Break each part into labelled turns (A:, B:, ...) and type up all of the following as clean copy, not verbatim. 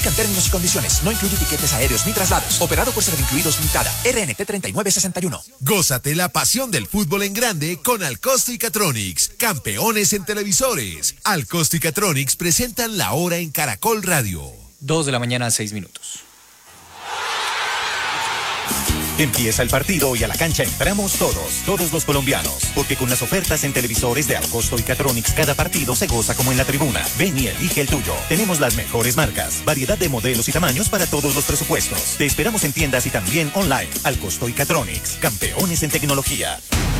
A: En términos y condiciones, no incluye tiquetes aéreos ni traslados. Operado por Servincluidos Limitada. RNT 3961.
B: Gózate la pasión del fútbol en grande con Alcosto y Catronics. Campeones en televisores. Alcosto y Catronics presentan La Hora en Caracol Radio.
C: 2:06 a.m.
D: Empieza el partido y a la cancha entramos todos los colombianos, porque con las ofertas en televisores de Alcosto y Catronics cada partido se goza como en la tribuna. Ven y elige el tuyo. Tenemos las mejores marcas, variedad de modelos y tamaños para todos los presupuestos. Te esperamos en tiendas y también online. Alcosto y Catronics, campeones en tecnología.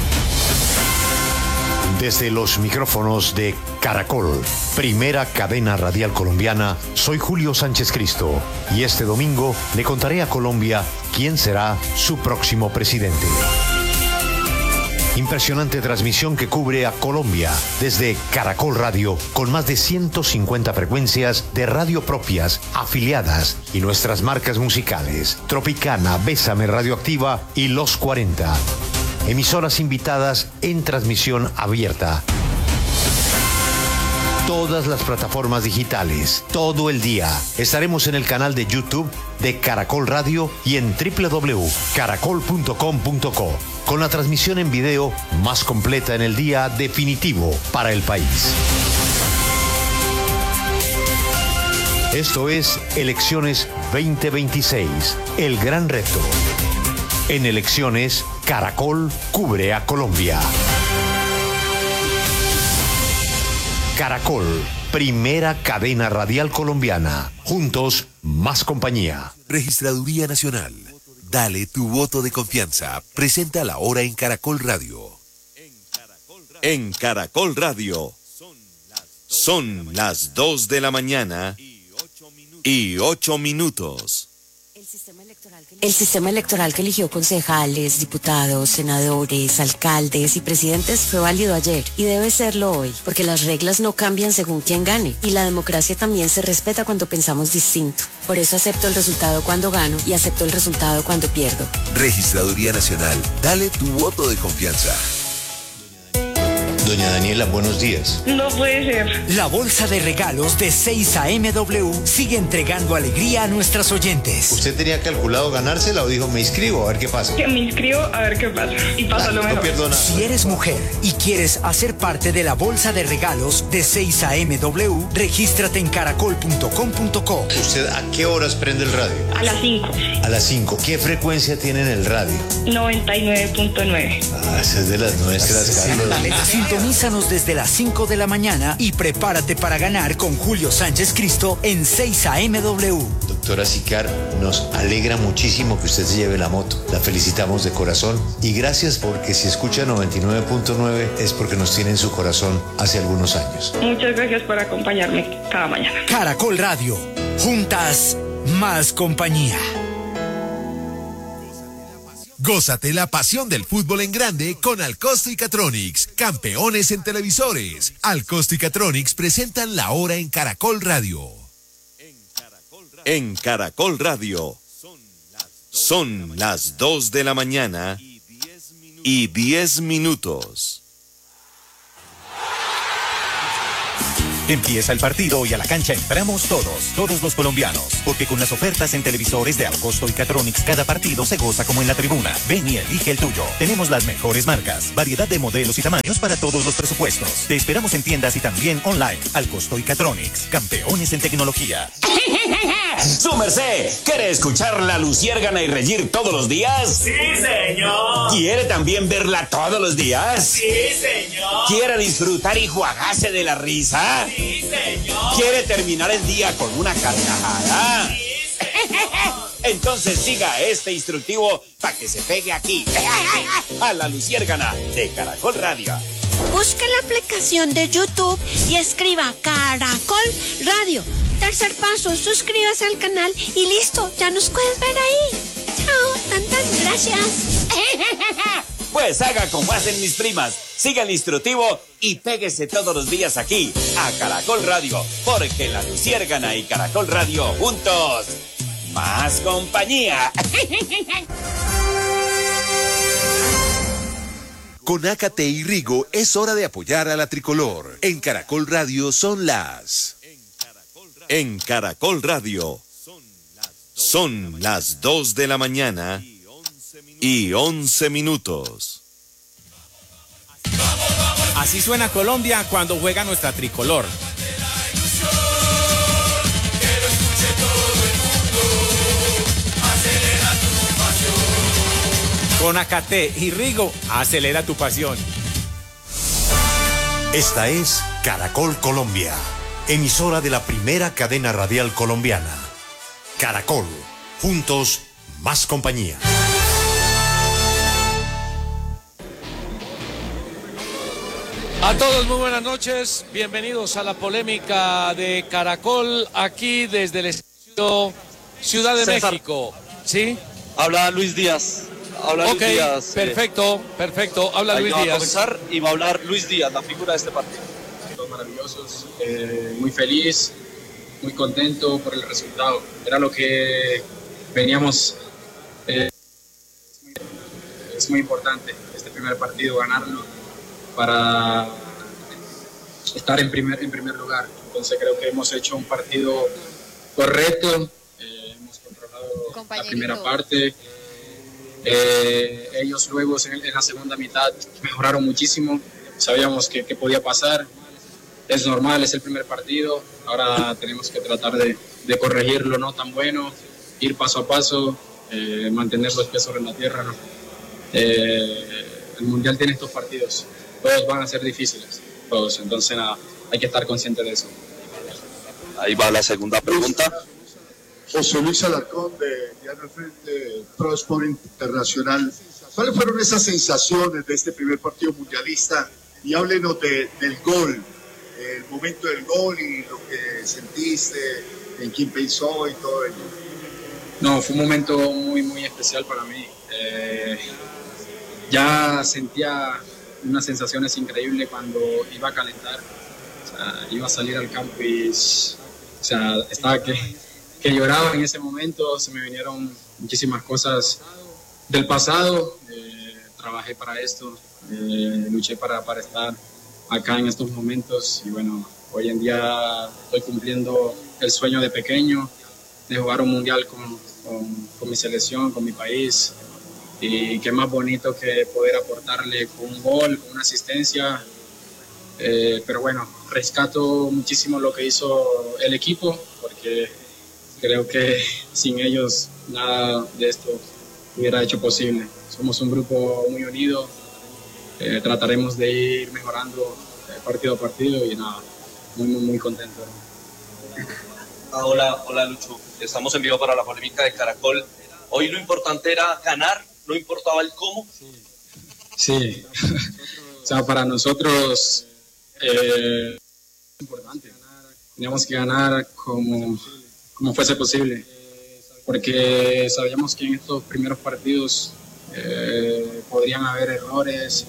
E: Desde los micrófonos de Caracol, primera cadena radial colombiana, soy Julio Sánchez Cristo y este domingo le contaré a Colombia quién será su próximo presidente. Impresionante transmisión que cubre a Colombia desde Caracol Radio con más de 150 frecuencias de radio propias, afiliadas y nuestras marcas musicales, Tropicana, Bésame Radioactiva y Los 40. Emisoras invitadas en transmisión abierta. Todas las plataformas digitales, todo el día. Estaremos en el canal de YouTube de Caracol Radio y en www.caracol.com.co con la transmisión en video más completa en el día definitivo para el país. Esto es Elecciones 2026, el gran reto. En elecciones, Caracol cubre a Colombia. Caracol, primera cadena radial colombiana. Juntos, más compañía.
B: Registraduría Nacional. Dale tu voto de confianza. Presenta La Hora en Caracol Radio.
F: En Caracol Radio. Son las 2 de la mañana y 8 minutos.
G: El sistema electoral que eligió concejales, diputados, senadores, alcaldes y presidentes fue válido ayer y debe serlo hoy, porque las reglas no cambian según quién gane y la democracia también se respeta cuando pensamos distinto. Por eso acepto el resultado cuando gano y acepto el resultado cuando pierdo.
B: Registraduría Nacional. Dale tu voto de confianza.
E: Doña Daniela, buenos días.
H: No puede ser.
A: La bolsa de regalos de 6am sigue entregando alegría a nuestras oyentes.
E: ¿Usted tenía calculado ganársela o dijo me inscribo a ver qué pasa?
H: Que me inscribo a ver qué pasa. Y pasa lo mejor.
E: No pierdo nada.
A: Si eres mujer y quieres hacer parte de la bolsa de regalos de 6am, regístrate en caracol.com.co.
E: ¿Usted a qué horas prende el radio?
H: A las 5.
E: A las 5. ¿Qué frecuencia tiene en el radio?
H: 99.9.
E: Esa es de las nuestras, Carlos.
A: Sintonízanos desde las 5 de la mañana y prepárate para ganar con Julio Sánchez Cristo en 6am.
E: Doctora Sicar, nos alegra muchísimo que usted se lleve la moto. La felicitamos de corazón y gracias porque si escucha 99.9 es porque nos tiene en su corazón hace algunos años.
H: Muchas gracias por acompañarme cada mañana.
A: Caracol Radio. Juntas, más compañía.
B: Gózate la pasión del fútbol en grande con Alcosto y Catronics, campeones en televisores. Alcosto y Catronics presentan La Hora en Caracol Radio.
F: En Caracol Radio. Son las 2 de la mañana y 10 minutos.
D: Empieza el partido y a la cancha entramos todos los colombianos, porque con las ofertas en televisores de Alcosto y Catronics cada partido se goza como en la tribuna. Ven y elige el tuyo. Tenemos las mejores marcas, variedad de modelos y tamaños para todos los presupuestos. Te esperamos en tiendas y también online. Alcosto y Catronics, campeones en tecnología.
I: ¡Su merced! ¿Quiere escuchar la Luciérgana y reír todos los días?
J: ¡Sí, señor!
I: ¿Quiere también verla todos los días?
J: ¡Sí, señor!
I: ¿Quiere disfrutar y jugarse de la risa?
J: ¡Sí, señor!
I: ¿Quiere terminar el día con una carcajada?
J: ¡Sí, señor!
I: Entonces siga este instructivo para que se pegue aquí, a la Luciérgana de Caracol Radio.
K: Busque la aplicación de YouTube y escriba Caracol Radio. Tercer paso, suscríbase al canal y listo, ya nos puedes ver ahí. Chao, tantas gracias.
I: Pues haga como hacen mis primas, siga el instructivo y péguese todos los días aquí, a Caracol Radio, porque la Luciérgana y Caracol Radio juntos, más compañía.
B: Con Ácate y Rigo es hora de apoyar a la tricolor. En Caracol Radio son las...
F: En Caracol Radio. Son las 2 de la mañana y 11 minutos.
L: Así suena Colombia cuando juega nuestra tricolor. Con Acate y Rigo, acelera tu pasión.
E: Esta es Caracol Colombia, emisora de la primera cadena radial colombiana. Caracol, juntos, más compañía.
M: A todos muy buenas noches, bienvenidos a la polémica de Caracol, aquí desde el estudio Ciudad de
N: César.
M: México. ¿Sí?
N: Habla Luis Díaz. Luis Díaz.
M: Perfecto. Habla Luis
N: Va a
M: Díaz.
N: comenzar y va a hablar Luis Díaz, la figura de este partido.
O: Maravillosos, muy feliz, muy contento por el resultado. Era lo que veníamos. Es muy importante este primer partido, ganarlo para estar en primer lugar. Entonces creo que hemos hecho un partido correcto, hemos controlado la primera parte. Ellos luego en la segunda mitad mejoraron muchísimo, sabíamos que podía pasar. Es normal, es el primer partido, ahora tenemos que tratar de corregir lo no tan bueno, ir paso a paso, mantener los pies sobre la tierra, ¿no? El Mundial tiene estos partidos, todos van a ser difíciles, todos, entonces nada, hay que estar consciente de eso.
N: Ahí va la segunda pregunta.
P: José Luis Alarcón de Diario El Frente Pro Sport Internacional. ¿Cuáles fueron esas sensaciones de este primer partido mundialista? Y háblenos del gol, el momento del gol y lo que sentiste, en quién pensó y todo ello.
O: No, fue un momento muy, muy especial para mí. Ya sentía unas sensaciones increíbles cuando iba a calentar. O sea, iba a salir al campo y estaba que lloraba en ese momento. Se me vinieron muchísimas cosas del pasado. Trabajé para esto, luché para estar acá en estos momentos y bueno, hoy en día estoy cumpliendo el sueño de pequeño de jugar un mundial con mi selección, con mi país, y qué más bonito que poder aportarle con un gol, con una asistencia, pero bueno, rescato muchísimo lo que hizo el equipo porque creo que sin ellos nada de esto hubiera hecho posible. Somos un grupo muy unido. Trataremos de ir mejorando partido a partido y nada, muy, muy, muy contento.
N: Hola Lucho, estamos en vivo para la polémica de Caracol. Hoy lo importante era ganar, no importaba el cómo.
O: Sí, o sea, para nosotros es importante. Teníamos que ganar como fuese posible, porque sabíamos que en estos primeros partidos podrían haber errores,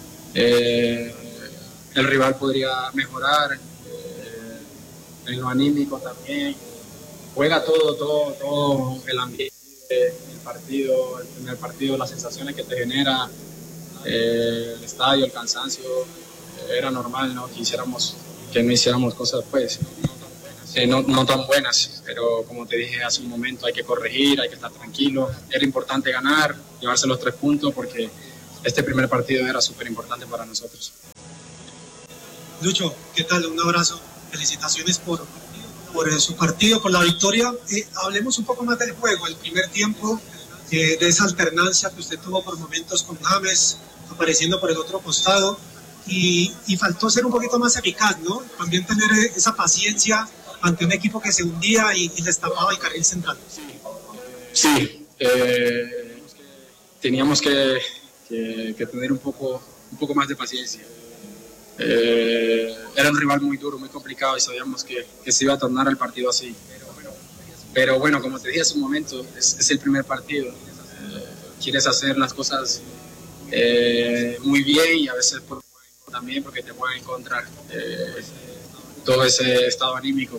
O: el rival podría mejorar, en lo anímico también. Juega todo el ambiente, el partido, el primer partido, las sensaciones que te genera, el estadio, el cansancio. Era normal, ¿no? Que no hiciéramos cosas pues no tan buenas, pero como te dije hace un momento, hay que corregir, hay que estar tranquilo. Era importante ganar, llevarse los 3 puntos porque este primer partido era súper importante para nosotros.
Q: Lucho, ¿qué tal? Un abrazo, felicitaciones por su partido, por la victoria. Hablemos un poco más del juego, el primer tiempo, de esa alternancia que usted tuvo por momentos con James, apareciendo por el otro costado, y faltó ser un poquito más eficaz, ¿no? También tener esa paciencia ante un equipo que se hundía y les tapaba el carril central.
O: Sí, teníamos que tener un poco más de paciencia. Era un rival muy duro, muy complicado y sabíamos que se iba a tornar el partido así. Pero bueno, como te dije hace un momento, es el primer partido. Quieres hacer las cosas muy bien y a veces también porque te pueden encontrar todo ese estado anímico.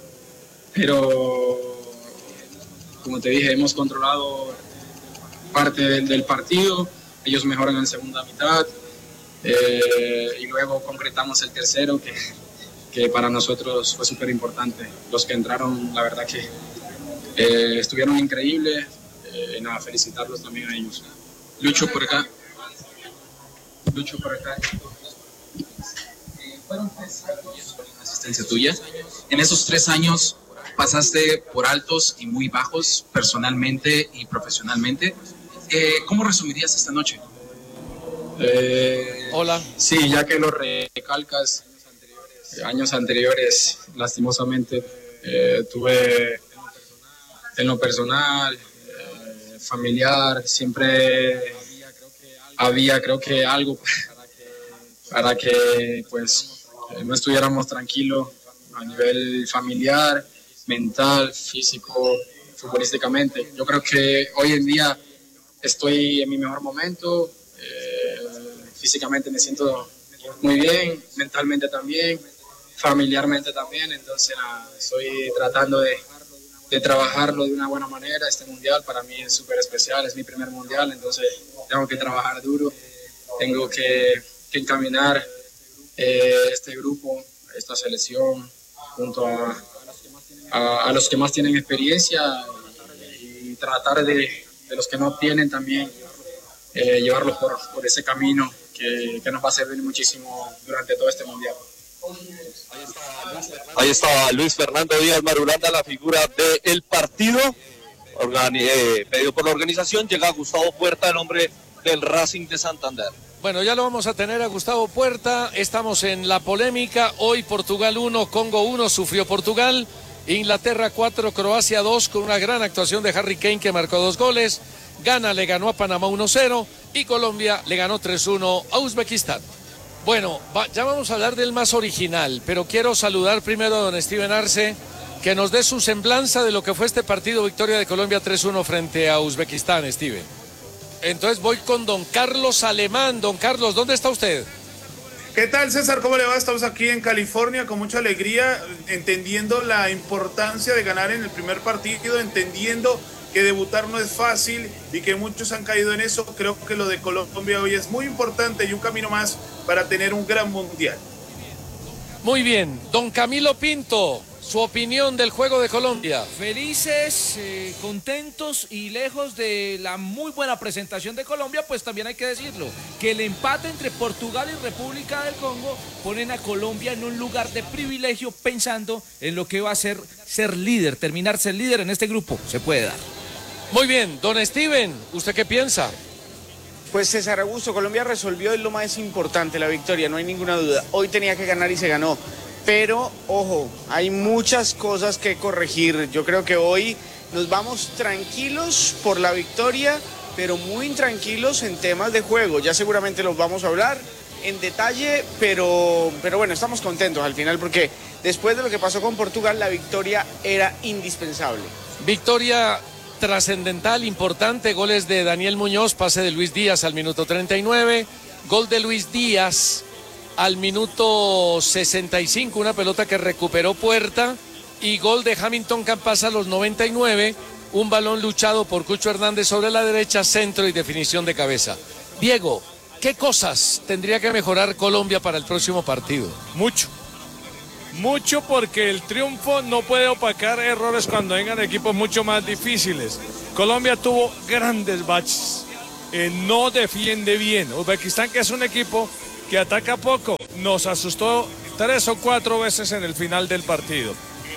O: Pero como te dije, hemos controlado parte del partido, ellos mejoran en segunda mitad. Y luego concretamos el tercero que para nosotros fue súper importante. Los que entraron, la verdad que estuvieron increíbles. Nada, felicitarlos también a ellos. Lucho por acá.
R: Fueron 3 años con la asistencia tuya. En esos 3 años pasaste por altos y muy bajos, personalmente y profesionalmente. ¿Cómo resumirías esta noche?
M: Hola.
O: Sí, ya que lo recalcas, años anteriores, lastimosamente, tuve en lo personal, familiar, siempre había, creo que algo para que pues no estuviéramos tranquilos a nivel familiar, mental, físico, futbolísticamente. Yo creo que hoy en día estoy en mi mejor momento, físicamente me siento muy bien, mentalmente también, familiarmente también, entonces estoy tratando de trabajarlo de una buena manera. Este mundial para mí es súper especial, es mi primer mundial, entonces tengo que trabajar duro, tengo que encaminar este grupo, esta selección, junto a los que más tienen experiencia y tratar de los que no tienen también, llevarlos por ese camino que nos va a servir muchísimo durante todo este mundial.
N: Ahí está Luis Fernando Díaz Marulanda, la figura del partido, pedido por la organización. Llega Gustavo Puerta, el hombre del Racing de Santander.
M: Bueno, ya lo vamos a tener a Gustavo Puerta. Estamos en la polémica. Hoy Portugal 1, Congo 1, sufrió Portugal. Inglaterra 4, Croacia 2, con una gran actuación de Harry Kane, que marcó 2 goles. Ghana le ganó a Panamá 1-0 y Colombia le ganó 3-1 a Uzbekistán. Bueno, ya vamos a hablar del más original, pero quiero saludar primero a don Steven Arce, que nos dé su semblanza de lo que fue este partido, victoria de Colombia 3-1 frente a Uzbekistán, Steven. Entonces voy con don Carlos Alemán. Don Carlos, ¿dónde está usted?
S: ¿Qué tal, César? ¿Cómo le va? Estamos aquí en California con mucha alegría, entendiendo la importancia de ganar en el primer partido, entendiendo que debutar no es fácil y que muchos han caído en eso. Creo que lo de Colombia hoy es muy importante y un camino más para tener un gran mundial.
M: Muy bien, don Camilo Pinto, su opinión del juego de Colombia.
T: Felices, contentos y lejos de la muy buena presentación de Colombia, pues también hay que decirlo, que el empate entre Portugal y República del Congo ponen a Colombia en un lugar de privilegio, pensando en lo que va a ser líder, terminar ser líder en este grupo. Se puede dar.
M: Muy bien, don Steven, ¿usted qué piensa?
U: Pues César Augusto, Colombia resolvió, es lo más importante, la victoria, no hay ninguna duda. Hoy tenía que ganar y se ganó. Pero, ojo, hay muchas cosas que corregir. Yo creo que hoy nos vamos tranquilos por la victoria, pero muy tranquilos en temas de juego. Ya seguramente los vamos a hablar en detalle, pero bueno, estamos contentos al final porque después de lo que pasó con Portugal, la victoria era indispensable.
M: Victoria trascendental, importante, goles de Daniel Muñoz, pase de Luis Díaz al minuto 39, gol de Luis Díaz al minuto 65, una pelota que recuperó Puerta, y gol de Hamilton Campas a los 99, un balón luchado por Cucho Hernández sobre la derecha, centro y definición de cabeza. Diego, ¿qué cosas tendría que mejorar Colombia para el próximo partido?
V: Mucho, porque el triunfo no puede opacar errores cuando vengan equipos mucho más difíciles. Colombia tuvo grandes baches, no defiende bien. Uzbekistán, que es un equipo que ataca poco, nos asustó 3 o 4 veces en el final del partido.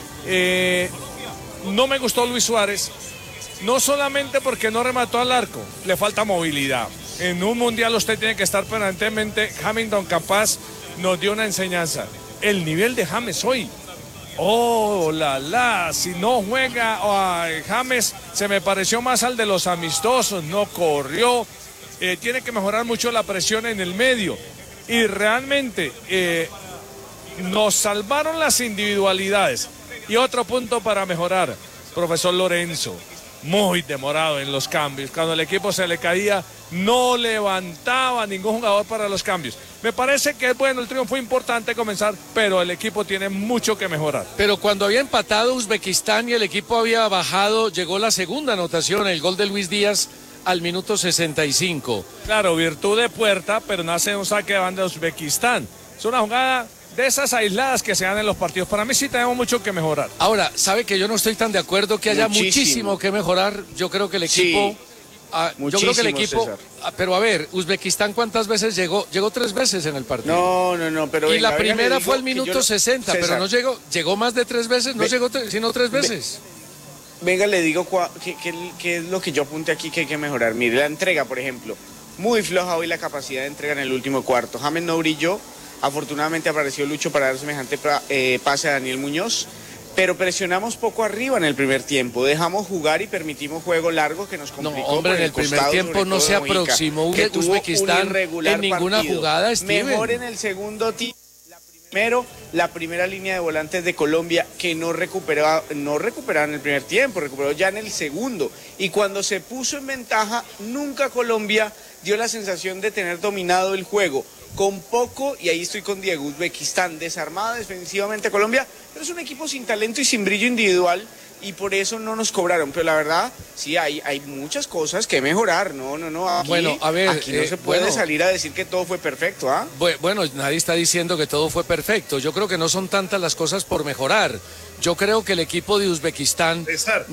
V: No me gustó Luis Suárez, no solamente porque no remató al arco, le falta movilidad. En un mundial usted tiene que estar permanentemente. Hamilton Campas nos dio una enseñanza. El nivel de James hoy, si no juega James, se me pareció más al de los amistosos, no corrió, tiene que mejorar mucho la presión en el medio. Y realmente nos salvaron las individualidades. Y otro punto para mejorar, profesor Lorenzo, muy demorado en los cambios. Cuando el equipo se le caía, no levantaba ningún jugador para los cambios. Me parece que es bueno, el triunfo fue importante comenzar, pero el equipo tiene mucho que mejorar.
M: Pero cuando había empatado Uzbekistán y el equipo había bajado, llegó la segunda anotación, el gol de Luis Díaz al minuto 65.
V: Claro, virtud de Puerta, pero nace un saque de banda de Uzbekistán. Es una jugada de esas aisladas que se dan en los partidos. Para mí sí tenemos mucho que mejorar.
M: Ahora, sabe que yo no estoy tan de acuerdo que haya muchísimo que mejorar. Yo creo que el equipo... yo creo que el equipo... Pero a ver, Uzbekistán, ¿cuántas veces llegó? Llegó 3 veces en el partido.
U: No, pero...
M: Y la primera fue al minuto 60, pero no llegó más de 3 veces, no llegó sino 3 veces.
U: Venga, le digo qué es lo que yo apunté aquí que hay que mejorar. Mire, la entrega, por ejemplo, muy floja hoy la capacidad de entrega en el último cuarto. James no brilló, afortunadamente apareció Lucho para dar semejante pase a Daniel Muñoz, pero presionamos poco arriba en el primer tiempo, dejamos jugar y permitimos juego largo que nos complicó.
M: No, hombre, en el primer tiempo no se aproximó Uzbekistán en ninguna jugada, Steven.
U: Mejor en el segundo tiempo. Primero, la primera línea de volantes de Colombia que no recuperaba en el primer tiempo, recuperó ya en el segundo. Y cuando se puso en ventaja, nunca Colombia dio la sensación de tener dominado el juego. Con poco, y ahí estoy con Diego, Uzbekistán desarmada defensivamente a Colombia, pero es un equipo sin talento y sin brillo individual, y por eso no nos cobraron. Pero la verdad, sí, hay muchas cosas que mejorar. No, aquí,
M: bueno, a ver,
U: aquí no se puede salir a decir que todo fue perfecto, ¿ah?
M: Bueno, nadie está diciendo que todo fue perfecto. Yo creo que no son tantas las cosas por mejorar. Yo creo que el equipo de Uzbekistán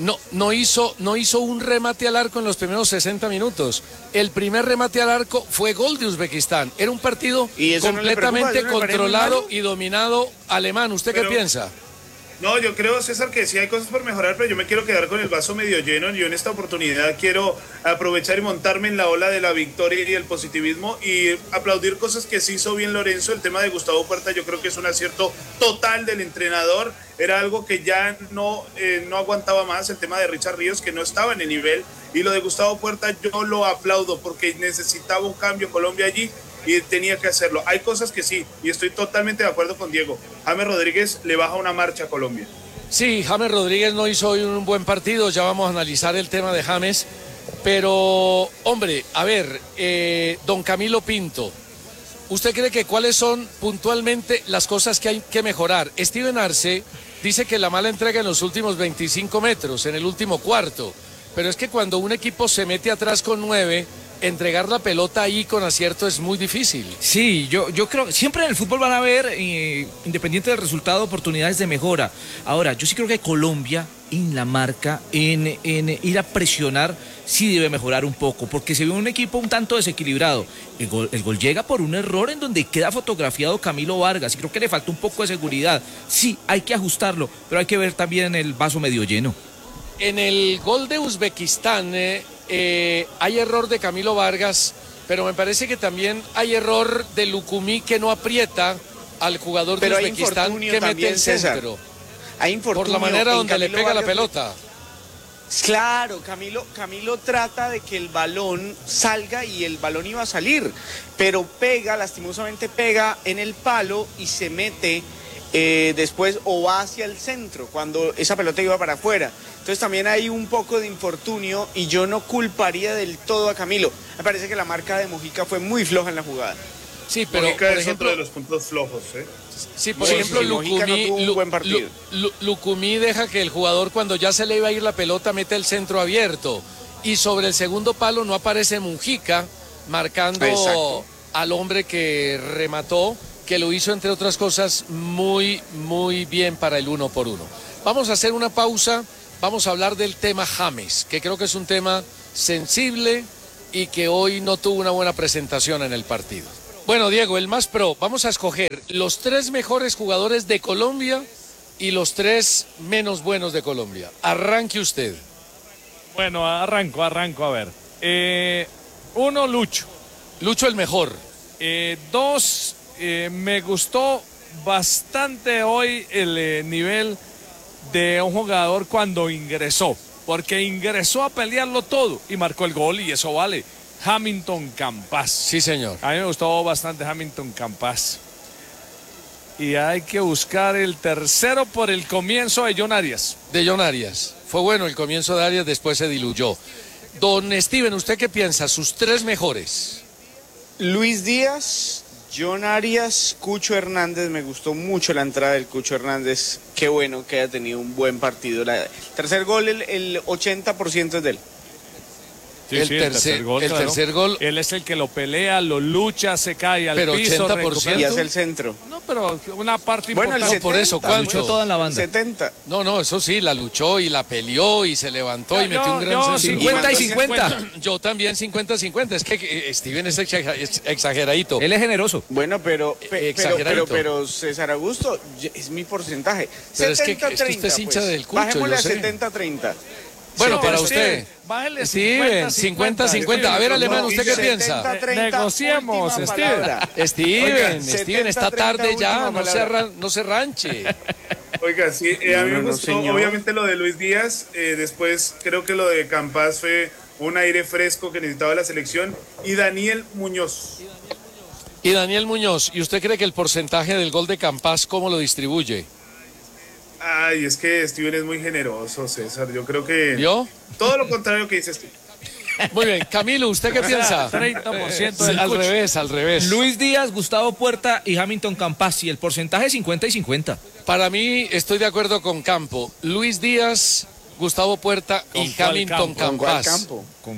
M: no hizo un remate al arco en los primeros 60 minutos. El primer remate al arco fue gol de Uzbekistán. Era un partido completamente controlado y dominado alemán. ¿Usted qué piensa?
S: No, yo creo, César, que sí hay cosas por mejorar, pero yo me quiero quedar con el vaso medio lleno. Yo en esta oportunidad quiero aprovechar y montarme en la ola de la victoria y el positivismo y aplaudir cosas que sí hizo bien Lorenzo. El tema de Gustavo Puerta yo creo que es un acierto total del entrenador. Era algo que ya no aguantaba más, el tema de Richard Ríos, que no estaba en el nivel. Y lo de Gustavo Puerta yo lo aplaudo porque necesitaba un cambio Colombia allí y tenía que hacerlo. Hay cosas que sí, y estoy totalmente de acuerdo con Diego. James Rodríguez le baja una marcha a Colombia.
M: Sí, James Rodríguez no hizo hoy un buen partido, ya vamos a analizar el tema de James, pero, hombre, a ver, don Camilo Pinto, ¿usted cree que cuáles son puntualmente las cosas que hay que mejorar? Steven Arce dice que la mala entrega en los últimos 25 metros, en el último cuarto, pero es que cuando un equipo se mete atrás con 9... entregar la pelota ahí con acierto es muy difícil.
T: Sí, yo creo, siempre en el fútbol van a haber, independiente del resultado, oportunidades de mejora. Ahora, yo sí creo que Colombia, en la marca, en ir a presionar, sí debe mejorar un poco, porque se ve un equipo un tanto desequilibrado. El gol llega por un error en donde queda fotografiado Camilo Vargas, y creo que le falta un poco de seguridad. Sí, hay que ajustarlo, pero hay que ver también el vaso medio lleno.
M: En el gol de Uzbekistán hay error de Camilo Vargas, pero me parece que también hay error de Lucumí que no aprieta al jugador de Uzbekistán que mete el centro.
U: Hay
M: por la manera donde le pega la pelota.
U: Claro, Camilo trata de que el balón salga y el balón iba a salir, pero lastimosamente pega en el palo y se mete después o va hacia el centro cuando esa pelota iba para afuera. Entonces también hay un poco de infortunio y yo no culparía del todo a Camilo. Me parece que la marca de Mojica fue muy floja en la jugada.
M: Sí, pero
S: Mojica es otro de los puntos flojos, ¿eh?
M: Sí, por ejemplo, Lucumí deja que el jugador, cuando ya se le iba a ir la pelota, mete el centro abierto. Y sobre el segundo palo no aparece Mojica marcando al hombre que remató, que lo hizo, entre otras cosas, muy, muy bien para el 1-1. Vamos a hacer una pausa, vamos a hablar del tema James, que creo que es un tema sensible y que hoy no tuvo una buena presentación en el partido. Bueno, Diego, el más pro, vamos a escoger los 3 mejores jugadores de Colombia y los 3 menos buenos de Colombia. Arranque usted.
V: Bueno, arranco, a ver. 1, Lucho.
M: Lucho el mejor.
V: 2, me gustó bastante hoy el nivel de un jugador cuando ingresó, porque ingresó a pelearlo todo y marcó el gol y eso vale. Hamilton Campas.
M: Sí, señor.
V: A mí me gustó bastante Hamilton Campas. Y hay que buscar el tercero por el comienzo de John Arias.
M: De John Arias. Fue bueno el comienzo de Arias, después se diluyó. Don Steven, ¿usted qué piensa? Sus 3 mejores.
U: Luis Díaz, John Arias, Cucho Hernández. Me gustó mucho la entrada del Cucho Hernández. Qué bueno que haya tenido un buen partido. El tercer gol, el 80% es de él.
V: El tercer gol. Él es el que lo pelea, lo lucha, se cae al piso.
U: 80%. Y hace el centro.
V: No, pero una parte
U: bueno,
V: importante.
U: El 70,
M: por eso, ¿cuánto?
T: Luchó toda en la banda.
U: 70.
M: No, eso sí, la luchó y la peleó y se levantó y metió un gran centro.
T: 50 y 50.
M: Yo también 50-50. Es que Steven es exageradito.
T: Él es generoso.
U: Bueno, pero César Augusto, es mi porcentaje.
M: Pero
U: 70-30,
M: es que usted es hincha
U: pues.
M: del Cucho,
U: Bajémosle a
M: yo sé.
U: 70-30.
M: Bueno,
V: Sí,
M: para
V: Steven,
M: usted.
V: Bájale
M: Steven, 50-50. A ver, Alemán, ¿usted qué piensa?
U: 70-30,
V: Negociemos,
U: última
V: Steven.
U: palabra.
M: Steven, está
U: 70-30,
M: tarde ya,
U: última
M: no se ranche.
S: Oiga, sí, a mí me gustó
U: señor.
S: obviamente lo de Luis Díaz, después creo que lo de Campas fue un aire fresco que necesitaba la selección, y Daniel Muñoz.
M: ¿Y usted cree que el porcentaje del gol de Campas cómo lo distribuye?
S: Ay, es que Steven es muy generoso, César, yo creo que...
M: ¿Yo?
S: Todo lo contrario que dices tú.
M: Muy bien, Camilo, ¿usted qué piensa?
V: 30% del
M: Al revés.
T: Luis Díaz, Gustavo Puerta y Hamilton Campas. Y el porcentaje 50 y 50.
M: Para mí, estoy de acuerdo con Campo. Luis Díaz, Gustavo Puerta y Hamilton Campas.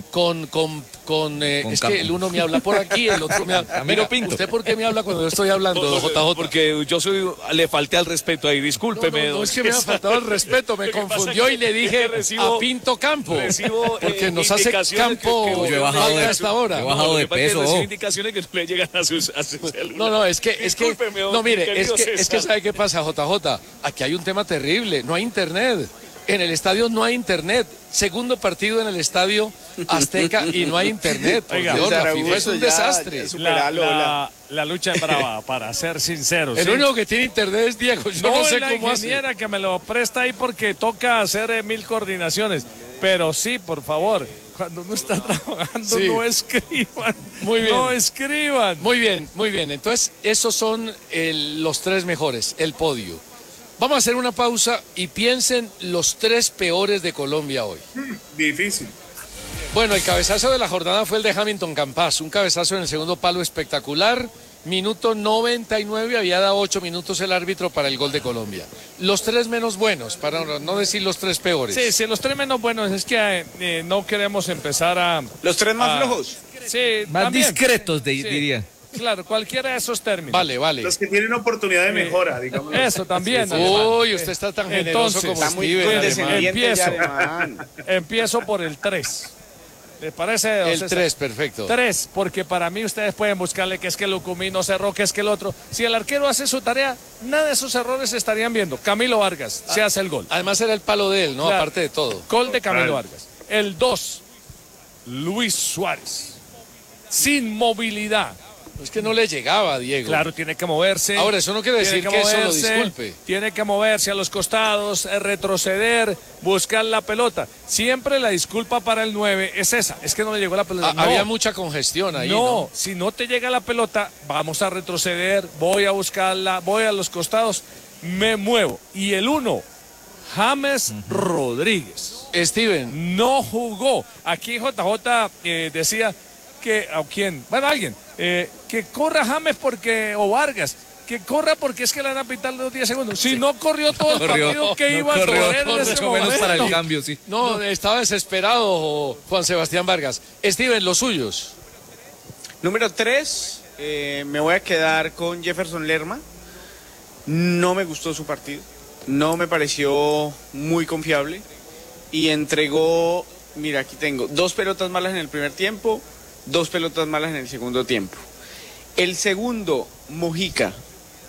M: Es que el uno me habla por aquí, el otro me habla. Mira, Pinto. ¿Usted por qué me habla cuando yo estoy hablando, JJ?
C: Porque yo le falté al respeto ahí, discúlpeme.
M: No es que me ha faltado el respeto, me confundió y le dije a Pinto Campo. Porque nos hace Campo
T: yo he bajado
M: hasta ahora.
T: He bajado de peso.
C: Recibo indicaciones que no le llegan a sus celular.
M: No, es que ¿sabe qué pasa, JJ? Aquí hay un tema terrible, no hay internet. En el estadio no hay internet. Segundo partido en el estadio Azteca y no hay internet.
V: Oiga,
M: Dios, la FIFA es un desastre.
V: La lucha es brava, para ser sinceros.
M: El único que tiene internet es Diego. Yo no sé
V: la
M: cómo hace.
V: ingeniera que me lo presta ahí porque toca hacer 1000 coordinaciones. Pero sí, por favor, cuando uno está trabajando, no escriban.
M: Muy bien.
V: No escriban.
M: Muy bien. Entonces, esos son los tres mejores, el podio. Vamos a hacer una pausa y piensen los tres peores de Colombia hoy.
S: Difícil.
M: Bueno, el cabezazo de la jornada fue el de Hamilton Campas, un cabezazo en el segundo palo espectacular. Minuto 99, había dado 8 minutos el árbitro para el gol de Colombia. Los tres menos buenos, para no decir los tres peores.
V: Sí, los tres menos buenos es que no queremos empezar a...
U: ¿Los tres más flojos?
V: Sí,
T: más
V: también.
T: discretos, diría.
V: Claro, cualquiera de esos términos.
M: Vale.
S: Los que tienen oportunidad de mejora, digamos.
V: Eso también.
M: Uy, usted está tan generoso como
U: está muy
M: Steven.
V: Empiezo por el 3. ¿Les parece?
M: El 3, perfecto.
V: 3, porque para mí ustedes pueden buscarle que es que Lucumí no cerró, que es que el otro. Si el arquero hace su tarea, nada de esos errores se estarían viendo. Camilo Vargas se hace el gol.
M: Además era el palo de él, ¿no?
V: Claro.
M: Aparte de todo.
V: Gol de Camilo Vargas. El 2, Luis Suárez. Sin movilidad.
M: Es que no le llegaba, Diego.
V: Claro, tiene que moverse.
M: Ahora, eso no quiere decir que eso lo disculpe.
V: Tiene que moverse a los costados, retroceder, buscar la pelota. Siempre la disculpa para el 9 es esa, es que no le llegó la pelota. No.
M: Había mucha congestión ahí,
V: No, si no te llega la pelota, vamos a retroceder, voy a buscarla, voy a los costados, me muevo. Y el 1, James Rodríguez.
M: Steven.
V: No jugó. Aquí JJ decía que, ¿a quién? Bueno, alguien. Que corra James o Vargas, que corra porque es que le van a pitar los 10 segundos. Si no corrió todo el partido, que iba a correr en ese momento.
T: Menos para el cambio, sí.
M: No, estaba desesperado Juan Sebastián Vargas. Steven, los suyos.
U: Número 3, me voy a quedar con Jefferson Lerma. No me gustó su partido, no me pareció muy confiable y entregó, mira, aquí tengo 2 pelotas malas en el primer tiempo, 2 pelotas malas en el segundo tiempo. El segundo, Mojica,